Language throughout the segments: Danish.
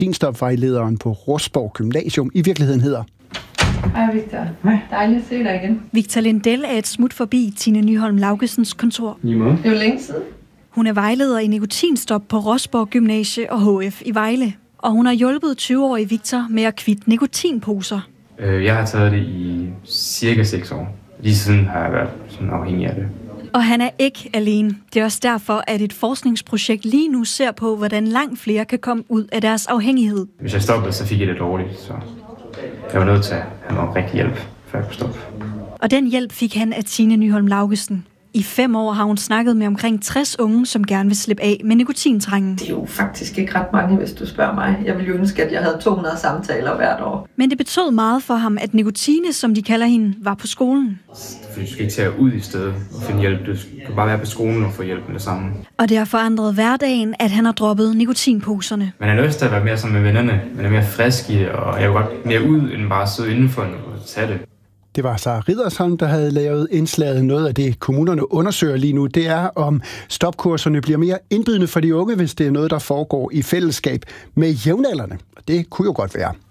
nikotinstopvejlederen på Rosborg Gymnasium i virkeligheden hedder. Hej Victor. Hej. Dejligt at se dig igen. Victor Lindell er et smut forbi Tine Nyholm Laugesens kontor. Det er jo længe siden. Hun er vejleder i nikotinstop på Rosborg Gymnasie og HF i Vejle. Og hun har hjulpet 20-årige Victor med at kvitte nikotinposer. Jeg har taget det i cirka 6 år. Lige siden har jeg været sådan afhængig af det. Og han er ikke alene. Det er også derfor, at et forskningsprojekt lige nu ser på, hvordan langt flere kan komme ud af deres afhængighed. Hvis jeg stoppede, så fik jeg det dårligt, så jeg var nødt til at have noget rigtig hjælp, før jeg kunne stoppe. Og den hjælp fik han af Tine Nyholm Laugesen. I 5 år har hun snakket med omkring 60 unge, som gerne vil slippe af med nikotintrængen. Det er jo faktisk ikke ret mange, hvis du spørger mig. Jeg ville jo ønske, at jeg havde 200 samtaler hvert år. Men det betød meget for ham, at Nikotine, som de kalder hende, var på skolen. Du skal ikke tage ud i stedet og finde hjælp. Du skal bare være på skolen og få hjælp med det samme. Og det har forandret hverdagen, at han har droppet nikotinposerne. Man har lyst til at være mere sammen med vennerne. Man er mere frisk i det, og jeg vil godt mere ud, end bare sidde indenfor og tage det. Det var Sara Riddersholm, der havde lavet indslaget. Noget af det, kommunerne undersøger lige nu, det er, om stopkurserne bliver mere indbydende for de unge, hvis det er noget, der foregår i fællesskab med jævnaldrende. Og det kunne jo godt være.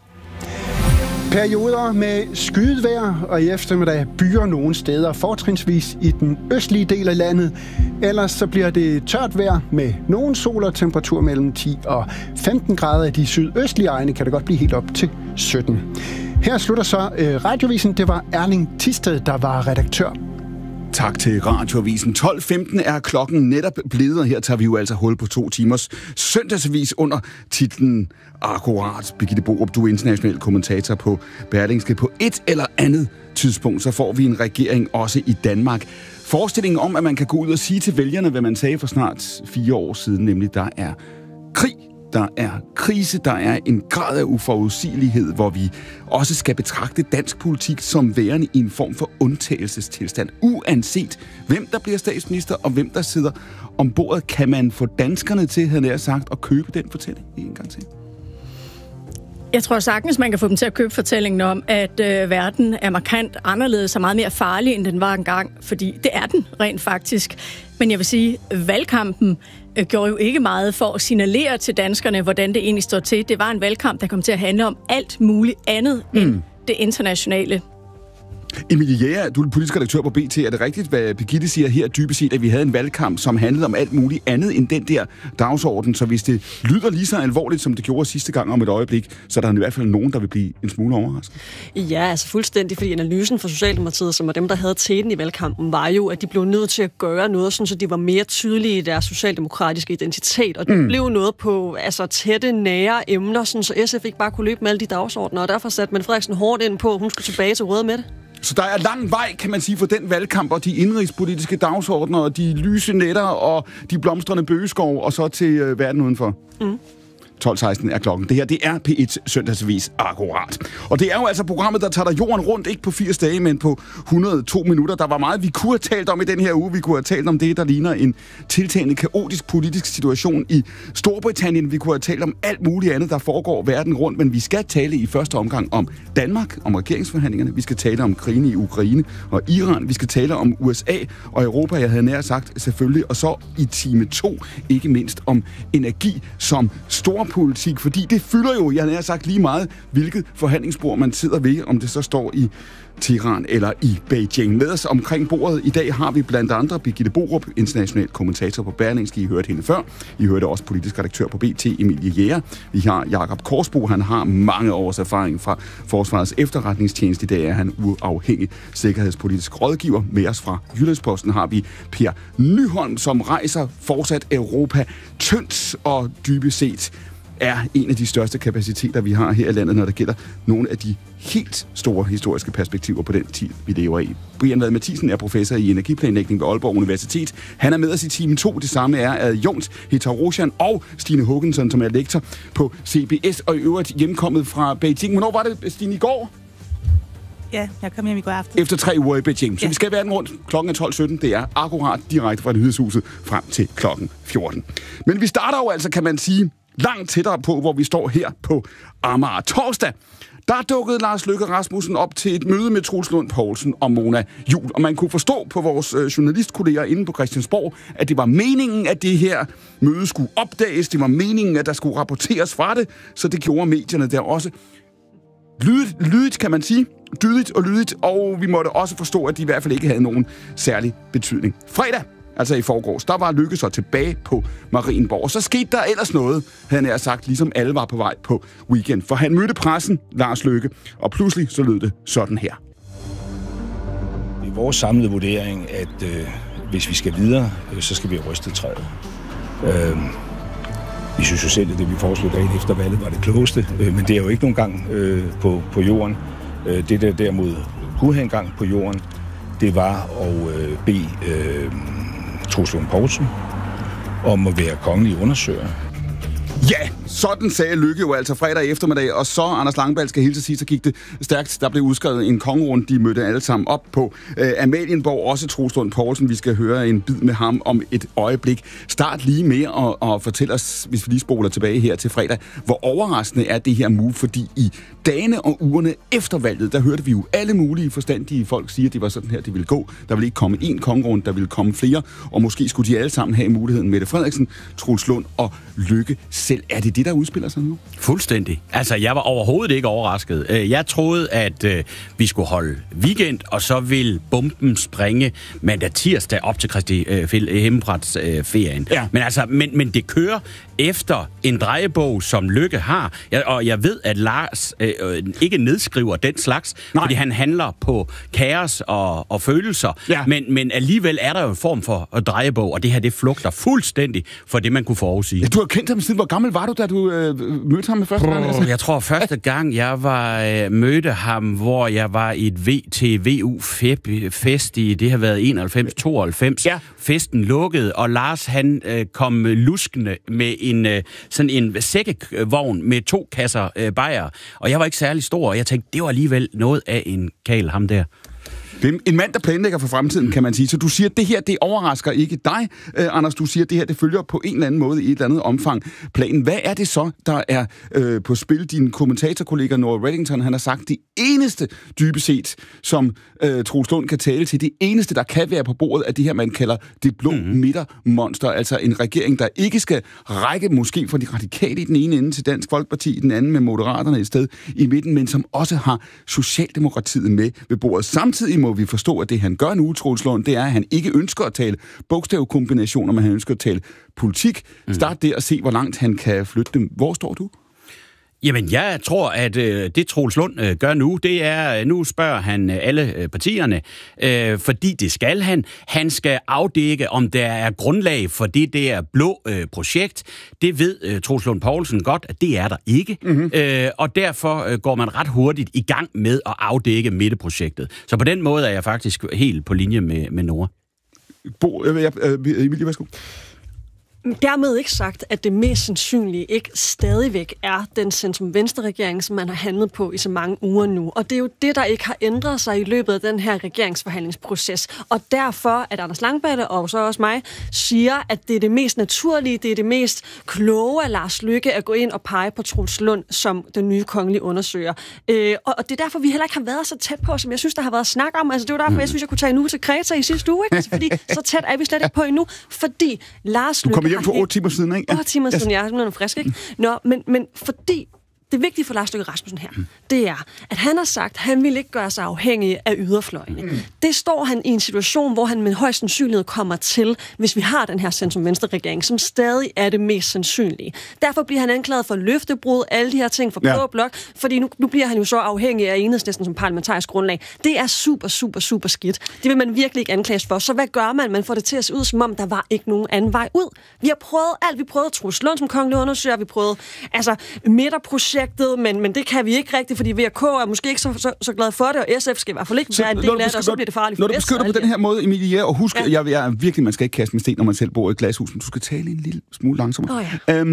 Perioder med skyet vejr, og i eftermiddag byer nogle steder, fortrinsvis i den østlige del af landet. Ellers så bliver det tørt vejr med nogen sol og temperatur mellem 10 og 15 grader. I de sydøstlige egne kan det godt blive helt op til 17. Her slutter så Radiovisen. Det var Erling Thisted, der var redaktør. Tak til Radioavisen. 12:15 er klokken netop blevet, og her tager vi jo altså hul på 2 timers søndagsavis under titlen Akkurat. Birgitte Borup, du er international kommentator på Berlingske. På et eller andet tidspunkt, så får vi en regering også i Danmark. Forestillingen om, at man kan gå ud og sige til vælgerne, hvad man sagde for snart 4 år siden, nemlig der er krig. Der er krise, der er en grad af uforudsigelighed, hvor vi også skal betragte dansk politik som værende i en form for undtagelsestilstand. Uanset hvem der bliver statsminister og hvem der sidder om bordet, kan man få danskerne til, havde jeg sagt, at købe den fortælling en gang til. Jeg tror sagtens, man kan få dem til at købe fortællingen om, at verden er markant anderledes og meget mere farlig, end den var engang. Fordi det er den rent faktisk. Men jeg vil sige, valgkampen gjorde jo ikke meget for at signalere til danskerne, hvordan det egentlig står til. Det var en valgkamp, der kom til at handle om alt muligt andet end det internationale. Emilie Jæger, du er politisk redaktør på BT. Er det rigtigt, hvad Birgitte siger her dybest set, at vi havde en valgkamp, som handlede om alt muligt andet end den der dagsorden? Så hvis det lyder lige så alvorligt, som det gjorde sidste gang om et øjeblik, så er der i hvert fald nogen, der vil blive en smule overrasket. Ja, altså fuldstændig, fordi analysen fra Socialdemokratiet, som var dem, der havde tæten i valgkampen, var jo, at de blev nødt til at gøre noget, sådan, så de var mere tydelige i deres socialdemokratiske identitet. Og det blev noget på tætte, nære emner, sådan, så SF ikke bare kunne løbe med alle de dagsordner. Og derfor satte Mette Frederiksen hårdt ind på, at hun skulle tilbage til røde med det. Så der er lang vej, kan man sige, for den valgkamp og de indrigspolitiske dagsordner og de lyse nætter og de blomstrende bøgeskov og så til verden udenfor. 12:16 er klokken. Det her, det er P1 Søndagsavis Akkurat. Og det er jo altså programmet, der tager dig jorden rundt, ikke på 80 dage, men på 102 minutter. Der var meget, vi kunne have talt om i den her uge. Vi kunne have talt om det, der ligner en tiltagende kaotisk politisk situation i Storbritannien. Vi kunne have talt om alt muligt andet, der foregår verden rundt. Men vi skal tale i første omgang om Danmark, om regeringsforhandlingerne. Vi skal tale om krigen i Ukraine og Iran. Vi skal tale om USA og Europa, jeg havde nær sagt selvfølgelig. Og så i time 2, ikke mindst om energi som stor politik, fordi det fylder jo, jeg har sagt lige meget, hvilket forhandlingsbord man sidder ved, om det så står i Teheran eller i Beijing. Med os omkring bordet i dag har vi blandt andre Birgitte Borup, international kommentator på Berlingske. I hørte hende før. I hørte også politisk redaktør på BT, Emilie Jæger. Vi har Jakob Korsbo. Han har mange års erfaring fra Forsvarets efterretningstjeneste. I dag er han uafhængig sikkerhedspolitisk rådgiver. Med os fra Jyllandsposten har vi Per Nyholm, som rejser fortsat Europa tyndt og dybest set er en af de største kapaciteter, vi har her i landet, når det gælder nogle af de helt store historiske perspektiver på den tid, vi lever i. Brian Vad Mathisen er professor i energiplanlægning ved Aalborg Universitet. Han er med os i time 2. Det samme er adjunkt Hetaroshan og Stine Håkansson, som er lektor på CBS og i øvrigt hjemkommet fra Beijing. Hvornår var det, Stine, i går? Ja, jeg kom hjem i går aften. Efter 3 uger i Beijing. Så vi skal være den rundt. Klokken er 12:17. Det er akkurat direkte fra Nyhedshuset frem til klokken 14. Men vi starter jo altså, kan man sige, langt tættere på, hvor vi står her på Amager. Torsdag, der dukkede Lars Løkke Rasmussen op til et møde med Troels Lund Poulsen og Mona Juul. Og man kunne forstå på vores journalistkolleger inde på Christiansborg, at det var meningen, at det her møde skulle opdages. Det var meningen, at der skulle rapporteres fra det. Så det gjorde medierne der også. Lydigt, kan man sige. Dydigt og lydigt. Og vi måtte også forstå, at de i hvert fald ikke havde nogen særlig betydning. Fredag, altså i forgårs, der var Løkke så tilbage på Marienborg. Og så skete der ellers noget, havde han sagt, ligesom alle var på vej på weekend. For han mødte pressen, Lars Løkke, og pludselig så lød det sådan her. Det er vores samlede vurdering, at hvis vi skal videre, så skal vi have rystet træet. Vi synes jo selv, at det vi foreslog dagen efter valget var det klogeste, men det er jo ikke nogen gang på jorden. Det der derimod kunne have en gang på jorden, det var at bede Troels Lund Poulsen om at være kongelig undersøger. Ja, sådan sagde Løkke jo altså fredag eftermiddag, og så, Anders Langballe skal hilse at sige, så gik det stærkt. Der blev udskrevet en kongerunde, de mødte alle sammen op på Amalienborg, også Troels Lund Poulsen. Vi skal høre en bid med ham om et øjeblik. Start lige med og fortæl os, hvis vi lige spoler tilbage her til fredag, hvor overraskende er det her move, fordi i dagene og ugerne efter valget, der hørte vi jo alle mulige forstandige folk sige, at det var sådan her, det ville gå. Der ville ikke komme én kongerunde, der ville komme flere, og måske skulle de alle sammen have muligheden. Mette Frederiksen, Troels Lund og Løkke selv. Er det det, der udspiller sig nu? Fuldstændig. Altså, jeg var overhovedet ikke overrasket. Jeg troede, at vi skulle holde weekend, og så ville bomben springe mandag tirsdag op til Kristi Himmelfartsferien. Ja. Men det kører efter en drejebog, som Løkke har. Og jeg ved, at Lars ikke nedskriver den slags, fordi han handler på kaos og følelser. Ja. Men alligevel er der jo en form for drejebog, og det her, det flugter fuldstændig for det, man kunne forudsige. Ja, du har kendt ham siden. Hvor gammel var du, da du mødte ham første gang? Altså? Jeg tror, første gang, jeg mødte ham, hvor jeg var i et VTVU-fest i, det har været 91-92. Ja. Festen lukkede, og Lars, han kom luskende med sådan en sækkevogn med 2 kasser bajer. Og jeg var ikke særlig stor, og jeg tænkte, det var alligevel noget af en kæl, ham der. Det er en mand, der planlægger for fremtiden, kan man sige. Så du siger, at det her, det overrasker ikke dig, Anders. Du siger, at det her, det følger på en eller anden måde i et eller andet omfang planen. Hvad er det så, der er på spil? Din kommentatorkollega Nora Reddington, han har sagt, det eneste dybest set, som Troels Lund kan tale til, det eneste, der kan være på bordet, er det her, man kalder det blå midtermonster. Altså en regering, der ikke skal række måske fra de radikale i den ene ende til Dansk Folkeparti, i den anden med Moderaterne et sted i midten, men som også har Socialdemokratiet med ved bordet. Samtidig må vi forstå, at det han gør nu, Troels Lund, det er, at han ikke ønsker at tale bogstavkombinationer, men han ønsker at tale politik. Start der og se, hvor langt han kan flytte dem. Hvor står du? Jamen, jeg tror, at det Troels Lund gør nu, det er, nu spørger han alle partierne, fordi det skal han. Han skal afdække, om der er grundlag for det der blå projekt. Det ved Troels Lund Poulsen godt, at det er der ikke. Og derfor går man ret hurtigt i gang med at afdække midteprojektet. Så på den måde er jeg faktisk helt på linje med Nora. Emilie, værsgo. Dermed ikke sagt, at det mest sandsynlige ikke stadigvæk er den centrum-venstre-regering, som man har handlet på i så mange uger nu. Og det er jo det, der ikke har ændret sig i løbet af den her regeringsforhandlingsproces. Og derfor, at Anders Langballe og så også mig siger, at det er det mest naturlige, det er det mest kloge af Lars Løkke at gå ind og pege på Troels Lund som den nye kongelige undersøger. Og det er derfor, vi heller ikke har været så tæt på, som jeg synes, der har været snak om. Altså, det var derfor, jeg synes, jeg kunne tage en uge til Kreta i sidste uge, ikke? Altså, fordi så tæt er vi slet ikke på endnu. Fordi Lars Løkke hjem for 8 timer siden, ikke? 8 timer siden, jeg er simpelthen frisk, ikke? Nå, men fordi det vigtige for Lars Løkke Rasmussen her, det er, at han har sagt, at han vil ikke gøre sig afhængig af yderfløjene. Det står han i en situation, hvor han med højst sandsynlighed kommer til, hvis vi har den her centrum-venstre-regering, som stadig er det mest sandsynlige. Derfor bliver han anklaget for løftebrud, alle de her ting for blå blok, fordi nu bliver han jo så afhængig af Enhedslisten som parlamentarisk grundlag. Det er super, super, super skidt. Det vil man virkelig ikke anklages for. Så hvad gør man? Man får det til at se ud, som om der var ikke nogen anden vej ud. Vi har prøvet alt. Vi prøvede Troels Lund som kongelig undersøger, vi prøvede midterprojekt, projektet, men det kan vi ikke rigtigt, fordi VK er måske ikke så glad for det, og SF skal i hvert fald ikke være en del af det, og så bliver det farligt for Når du beskriver det på den her måde, Emilie, og husk, jeg er virkelig, man skal ikke kaste med sten, når man selv bor i et glashus, men du skal tale en lille smule langsommere.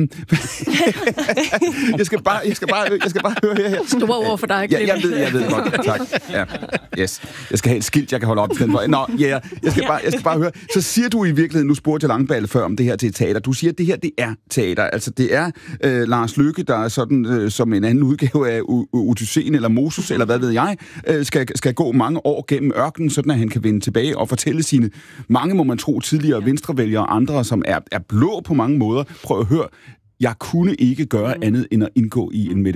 Jeg skal bare høre her. Store ord for dig, Clement. Jeg ved godt. Tak. Ja. Yes. Jeg skal have et skilt, jeg kan holde op i stedet for. Jeg skal bare høre. Så siger du i virkeligheden, nu spurgte jeg Langballe før om det her til teater. Du siger, at det her, det er teater. Altså, det er Lars Løkke, der er sådan som en anden udgave af Odysseen eller Moses, eller hvad ved jeg, skal gå mange år gennem ørkenen, sådan at han kan vende tilbage og fortælle sine mange, må man tro, tidligere venstrevælgere og andre, som er blå på mange måder. Prøv at høre. Jeg kunne ikke gøre andet end at indgå i en